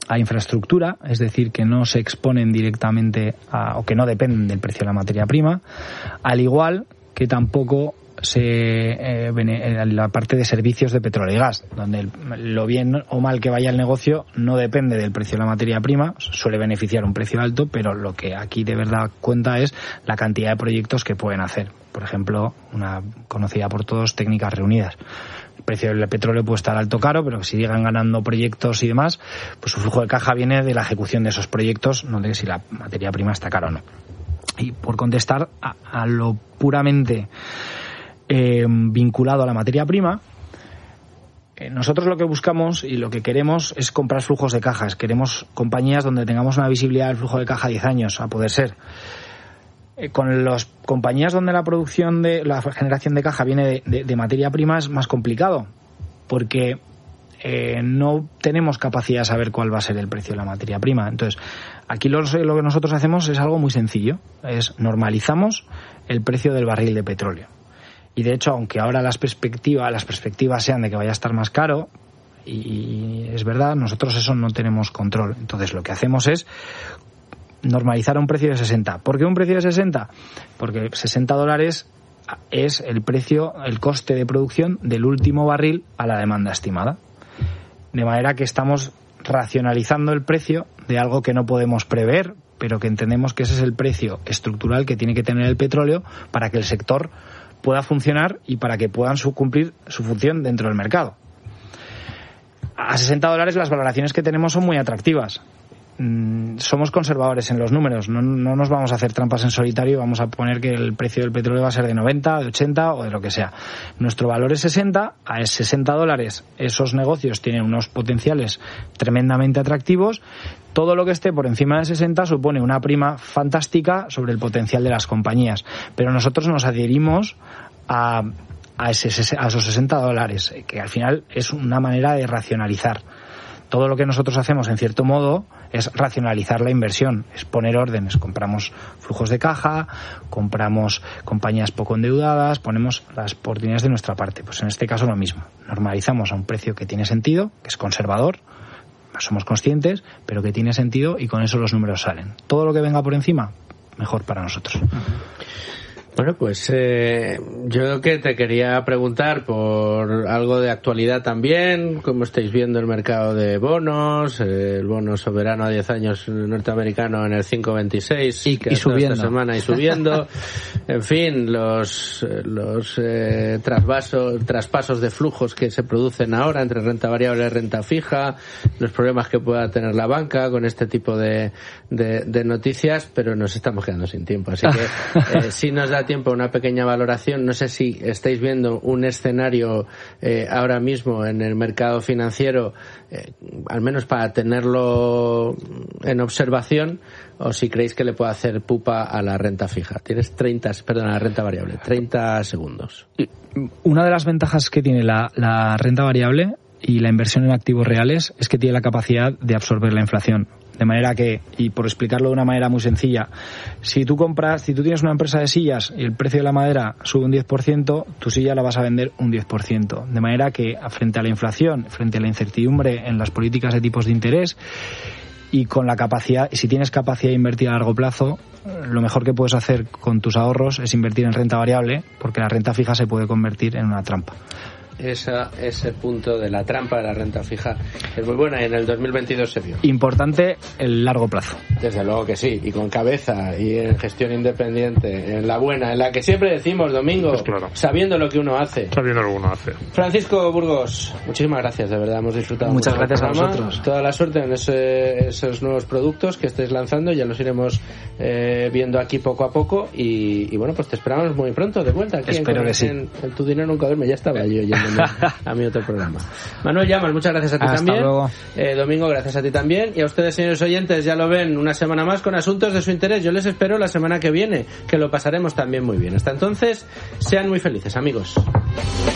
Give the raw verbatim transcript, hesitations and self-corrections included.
a infraestructura, es decir, que no se exponen directamente a, o que no dependen del precio de la materia prima, al igual que tampoco se eh, la parte de servicios de petróleo y gas, donde el, lo bien o mal que vaya el negocio no depende del precio de la materia prima, suele beneficiar un precio alto, pero lo que aquí de verdad cuenta es la cantidad de proyectos que pueden hacer. Por ejemplo, una conocida por todos, Técnicas Reunidas. El precio del petróleo puede estar alto o caro, pero si llegan ganando proyectos y demás, pues su flujo de caja viene de la ejecución de esos proyectos, no de si la materia prima está cara o no. Y por contestar a, a lo puramente Eh, vinculado a la materia prima, eh, nosotros lo que buscamos y lo que queremos es comprar flujos de cajas. Queremos compañías donde tengamos una visibilidad del flujo de caja a diez años, a poder ser. Eh, con las compañías donde la producción de la generación de caja viene de, de, de materia prima es más complicado, porque eh, no tenemos capacidad de saber cuál va a ser el precio de la materia prima. Entonces, aquí lo, lo que nosotros hacemos es algo muy sencillo, es normalizamos el precio del barril de petróleo. Y de hecho, aunque ahora las perspectivas, las perspectivas sean de que vaya a estar más caro, y es verdad, nosotros eso no tenemos control. Entonces lo que hacemos es normalizar un precio de sesenta. ¿Por qué un precio de sesenta? Porque sesenta dólares es el precio, el coste de producción del último barril a la demanda estimada. De manera que estamos racionalizando el precio de algo que no podemos prever, pero que entendemos que ese es el precio estructural que tiene que tener el petróleo para que el sector pueda funcionar y para que puedan su, cumplir su función dentro del mercado. A sesenta dólares las valoraciones que tenemos son muy atractivas. Mm, somos conservadores en los números, no, no nos vamos a hacer trampas en solitario y vamos a poner que el precio del petróleo va a ser de noventa, de ochenta o de lo que sea. Nuestro valor es sesenta, a sesenta dólares esos negocios tienen unos potenciales tremendamente atractivos. Todo lo que esté por encima de sesenta supone una prima fantástica sobre el potencial de las compañías, pero nosotros nos adherimos a, a, ese, a esos sesenta dólares, que al final es una manera de racionalizar. Todo lo que nosotros hacemos, en cierto modo, es racionalizar la inversión, es poner órdenes. Compramos flujos de caja, compramos compañías poco endeudadas, ponemos las oportunidades de nuestra parte. Pues en este caso lo mismo. Normalizamos a un precio que tiene sentido, que es conservador, somos conscientes, pero que tiene sentido y con eso los números salen. Todo lo que venga por encima, mejor para nosotros. Bueno, pues eh, yo que te quería preguntar por algo de actualidad también, cómo estáis viendo el mercado de bonos, eh, el bono soberano a diez años norteamericano en el cinco coma veintiséis y, que y subiendo esta semana y subiendo, en fin, los los eh, trasvasos, traspasos de flujos que se producen ahora entre renta variable y renta fija, los problemas que pueda tener la banca con este tipo de, de, de noticias, pero nos estamos quedando sin tiempo, así que eh, si nos da tiempo una pequeña valoración. No sé si estáis viendo un escenario eh, ahora mismo en el mercado financiero, eh, al menos para tenerlo en observación, o si creéis que le puede hacer pupa a la renta fija. Tienes treinta, perdón, a la renta variable, treinta segundos. Una de las ventajas que tiene la, la renta variable y la inversión en activos reales es que tiene la capacidad de absorber la inflación. De manera que, y por explicarlo de una manera muy sencilla, si tú compras, si tú tienes una empresa de sillas y el precio de la madera sube un diez por ciento, tu silla la vas a vender un diez por ciento. De manera que, frente a la inflación, frente a la incertidumbre en las políticas de tipos de interés, y con la capacidad, si tienes capacidad de invertir a largo plazo, lo mejor que puedes hacer con tus ahorros es invertir en renta variable, porque la renta fija se puede convertir en una trampa. Esa, ese punto de la trampa de la renta fija es muy buena y en el dos mil veintidós se vio. Importante el largo plazo. Desde luego que sí, y con cabeza y en gestión independiente, en la buena, en la que siempre decimos, Domingo, pues claro, sabiendo lo que uno hace. Sabiendo lo que uno hace. Francisco Burgos, muchísimas gracias, de verdad, hemos disfrutado. Muchas gracias a vosotros. Toda la suerte en ese, esos nuevos productos que estáis lanzando, ya los iremos eh, viendo aquí poco a poco y, y bueno, pues te esperamos muy pronto de vuelta aquí. Espero en, que sí. En, en Tu Dinero Nunca Duerme, ya estaba yo yendo a mi otro programa. Manuel Llamas, muchas gracias a ti. Hasta también. Luego. Eh, Domingo, gracias a ti también. Y a ustedes, señores oyentes, ya lo ven, una semana más con asuntos de su interés. Yo les espero la semana que viene, que lo pasaremos también muy bien. Hasta entonces, sean muy felices, amigos.